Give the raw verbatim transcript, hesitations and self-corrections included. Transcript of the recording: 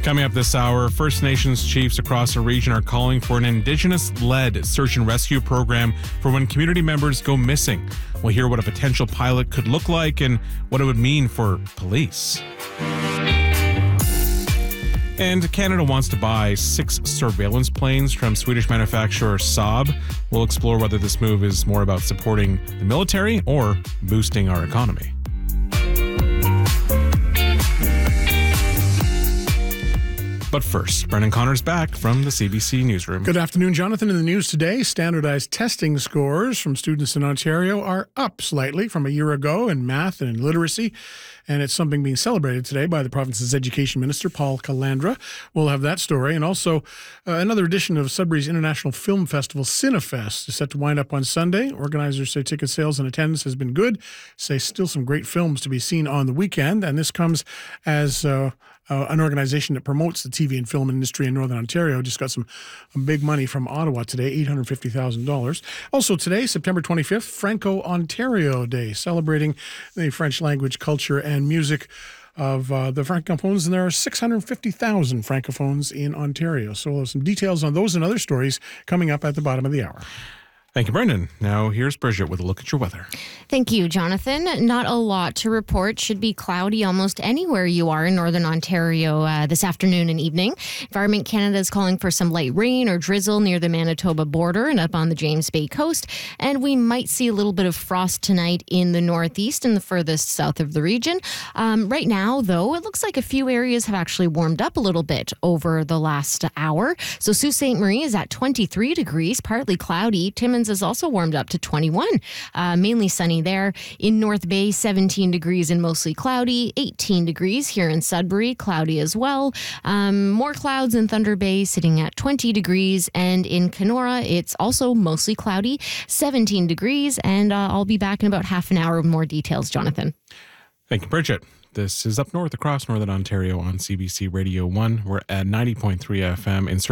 Coming up this hour, First Nations chiefs across the region are calling for an Indigenous-led search and rescue program for when community members go missing. We'll hear what a potential pilot could look like and what it would mean for police. And Canada wants to buy six surveillance planes from Swedish manufacturer Saab. We'll explore whether this move is more about supporting the military or boosting our economy. But first, Brendan Connor's back from the C B C Newsroom. Good afternoon, Jonathan. In the news today, standardized testing scores from students in Ontario are up slightly from a year ago in math and in literacy, and it's something being celebrated today by the province's Education Minister, Paul Calandra. We'll have that story, and also uh, another edition of Sudbury's International Film Festival, Cinefest, is set to wind up on Sunday. Organizers say ticket sales and attendance has been good, say still some great films to be seen on the weekend, and this comes as uh, Uh, an organization that promotes the T V and film industry in Northern Ontario just got some big money from Ottawa today, eight hundred fifty thousand dollars. Also today, September twenty-fifth, Franco-Ontario Day, celebrating the French language, culture, and music of uh, the Francophones, and there are six hundred fifty thousand Francophones in Ontario. So we'll have some details on those and other stories coming up at the bottom of the hour. Thank you, Brendan. Now here's Bridget with a look at your weather. Thank you, Jonathan. Not a lot to report. Should be cloudy almost anywhere you are in Northern Ontario uh, this afternoon and evening. Environment Canada is calling for some light rain or drizzle near the Manitoba border and up on the James Bay coast. And we might see a little bit of frost tonight in the northeast and the furthest south of the region. Um, right now, though, it looks like a few areas have actually warmed up a little bit over the last hour. So Sault Ste. Marie is at twenty-three degrees, partly cloudy. Timmins is also warmed up to twenty-one, uh, mainly sunny there. In North Bay, seventeen degrees and mostly cloudy, eighteen degrees here in Sudbury, cloudy as well. Um, more clouds in Thunder Bay, sitting at twenty degrees, and in Kenora, it's also mostly cloudy, seventeen degrees, and uh, I'll be back in about half an hour with more details, Jonathan. Thank you, Bridget. This is Up North across Northern Ontario on C B C Radio one. We're at ninety point three F M in